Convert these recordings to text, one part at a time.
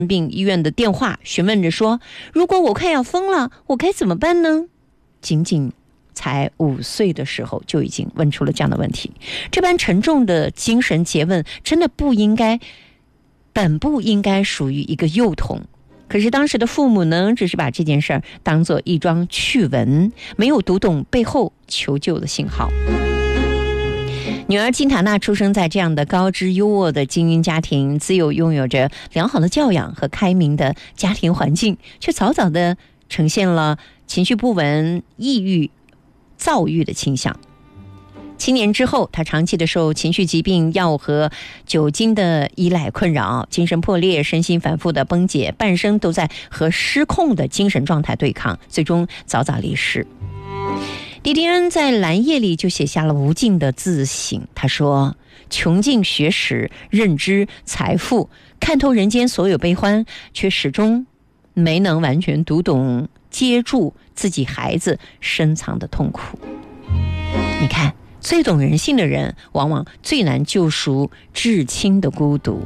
病医院的电话，询问着说，如果我快要疯了，我该怎么办呢？仅仅才5岁的时候就已经问出了这样的问题，这般沉重的精神诘问真的本不应该属于一个幼童。可是当时的父母呢，只是把这件事儿当作一桩趣闻，没有读懂背后求救的信号。女儿金塔娜出生在这样的高知优渥的精英家庭，自幼拥有着良好的教养和开明的家庭环境，却早早的呈现了情绪不稳、抑郁、躁郁的倾向。7年之后，她长期的受情绪疾病、药和酒精的依赖困扰，精神破裂，身心反复的崩解，半生都在和失控的精神状态对抗，最终早早离世。狄迪恩在蓝夜里就写下了无尽的自省，他说，穷尽学识、认知、财富，看透人间所有悲欢，却始终没能完全读懂、接住自己孩子深藏的痛苦。你看，最懂人性的人，往往最难救赎至亲的孤独。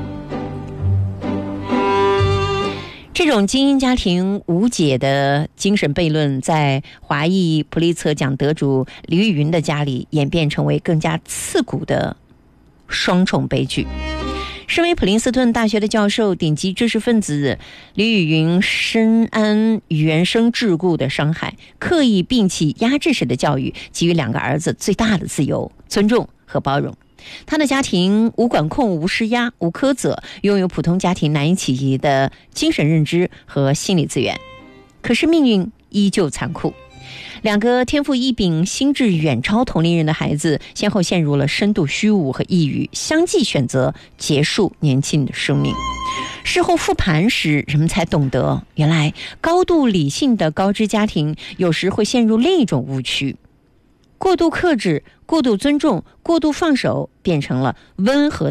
这种精英家庭无解的精神悖论，在华裔普利策奖得主李玉云的家里演变成为更加刺骨的双重悲剧。身为普林斯顿大学的教授、顶级知识分子，李玉云深谙原生桎梏的伤害，刻意摒弃压制式的教育，给予2个儿子最大的自由、尊重和包容。他的家庭无管控、无施压、无苛责，拥有普通家庭难以企及的精神认知和心理资源。可是命运依旧残酷，2个天赋异禀、心智远超同龄人的孩子，先后陷入了深度虚无和抑郁，相继选择结束年轻的生命。事后复盘时，人们才懂得，原来高度理性的高知家庭有时会陷入另一种误区。过度克制、过度尊重、过度放手，变成了温和